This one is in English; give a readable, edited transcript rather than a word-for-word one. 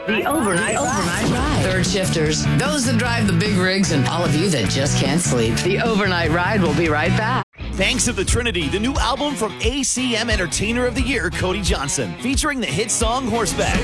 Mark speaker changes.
Speaker 1: The overnight ride.
Speaker 2: Third shifters, those that drive the big rigs, and all of you that just can't sleep. The overnight ride will be right back.
Speaker 3: Banks of the Trinity, the new album from ACM Entertainer of the Year, Cody Johnson, featuring the hit song Horseback.